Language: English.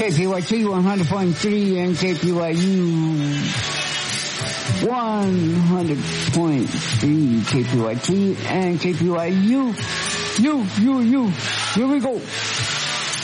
KPYT 100.3 and KPYU 100.3 KPYT and KPYU. Here we go.